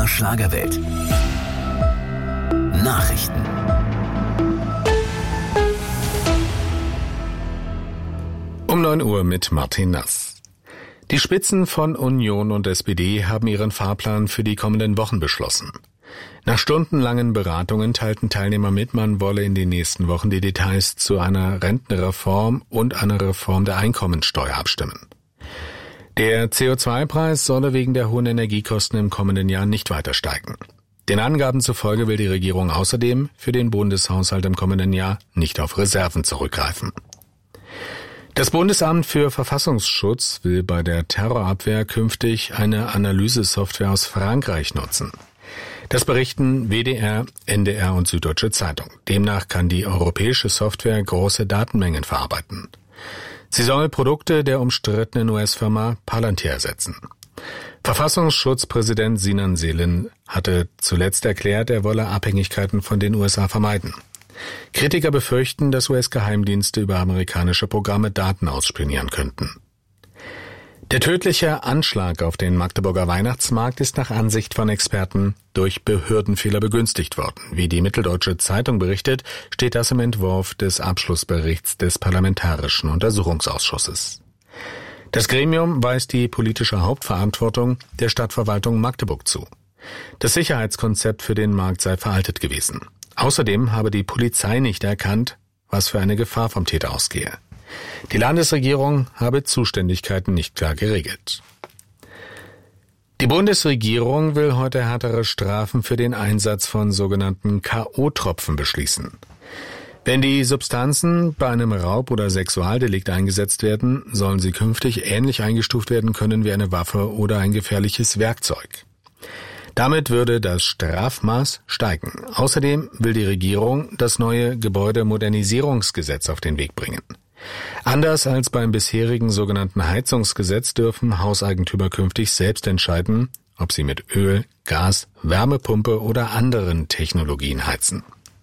MDR Schlagerwelt. Nachrichten. Um 9 Uhr mit Martin Nass. Die Spitzen von Union und SPD haben ihren Fahrplan für die kommenden Wochen beschlossen. Nach stundenlangen Beratungen teilten Teilnehmer mit, man wolle in den nächsten Wochen die Details zu einer Rentenreform und einer Reform der Einkommensteuer abstimmen. Der CO2-Preis solle wegen der hohen Energiekosten im kommenden Jahr nicht weiter steigen. Den Angaben zufolge will die Regierung außerdem für den Bundeshaushalt im kommenden Jahr nicht auf Reserven zurückgreifen. Das Bundesamt für Verfassungsschutz will bei der Terrorabwehr künftig eine Analysesoftware aus Frankreich nutzen. Das berichten WDR, NDR und Süddeutsche Zeitung. Demnach kann die europäische Software große Datenmengen verarbeiten. Sie soll Produkte der umstrittenen US-Firma Palantir ersetzen. Verfassungsschutzpräsident Sinan Selin hatte zuletzt erklärt, er wolle Abhängigkeiten von den USA vermeiden. Kritiker befürchten, dass US-Geheimdienste über amerikanische Programme Daten ausspionieren könnten. Der tödliche Anschlag auf den Magdeburger Weihnachtsmarkt ist nach Ansicht von Experten durch Behördenfehler begünstigt worden. Wie die Mitteldeutsche Zeitung berichtet, steht das im Entwurf des Abschlussberichts des Parlamentarischen Untersuchungsausschusses. Das Gremium weist die politische Hauptverantwortung der Stadtverwaltung Magdeburg zu. Das Sicherheitskonzept für den Markt sei veraltet gewesen. Außerdem habe die Polizei nicht erkannt, was für eine Gefahr vom Täter ausgehe. Die Landesregierung habe Zuständigkeiten nicht klar geregelt. Die Bundesregierung will heute härtere Strafen für den Einsatz von sogenannten K.O.-Tropfen beschließen. Wenn die Substanzen bei einem Raub- oder Sexualdelikt eingesetzt werden, sollen sie künftig ähnlich eingestuft werden können wie eine Waffe oder ein gefährliches Werkzeug. Damit würde das Strafmaß steigen. Außerdem will die Regierung das neue Gebäudemodernisierungsgesetz auf den Weg bringen. Anders als beim bisherigen sogenannten Heizungsgesetz dürfen Hauseigentümer künftig selbst entscheiden, ob sie mit Öl, Gas, Wärmepumpe oder anderen Technologien heizen.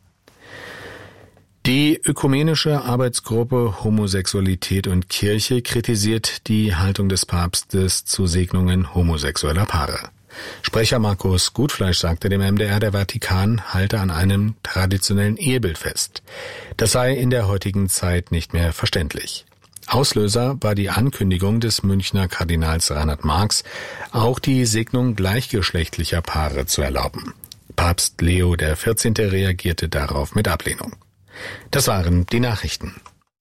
Die Ökumenische Arbeitsgruppe Homosexualität und Kirche kritisiert die Haltung des Papstes zu Segnungen homosexueller Paare. Sprecher Markus Gutfleisch sagte dem MDR, der Vatikan halte an einem traditionellen Ehebild fest. Das sei in der heutigen Zeit nicht mehr verständlich. Auslöser war die Ankündigung des Münchner Kardinals Reinhard Marx, auch die Segnung gleichgeschlechtlicher Paare zu erlauben. Papst Leo XIV. Reagierte darauf mit Ablehnung. Das waren die Nachrichten.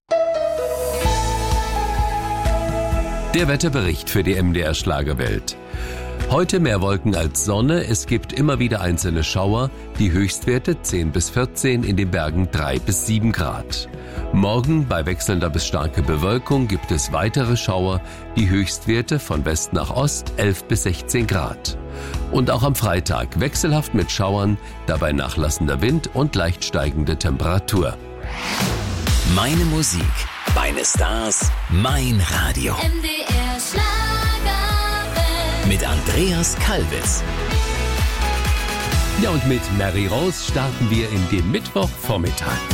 Der Wetterbericht für die MDR Schlagerwelt. Heute mehr Wolken als Sonne, es gibt immer wieder einzelne Schauer, die Höchstwerte 10 bis 14, in den Bergen 3 bis 7 Grad. Morgen bei wechselnder bis starker Bewölkung gibt es weitere Schauer, die Höchstwerte von West nach Ost 11 bis 16 Grad. Und auch am Freitag wechselhaft mit Schauern, dabei nachlassender Wind und leicht steigende Temperatur. Meine Musik, meine Stars, mein Radio. MDR Schlagerwelt. Mit Andreas Kalbitz. Ja, und mit Mary Rose starten wir in den Mittwochvormittag.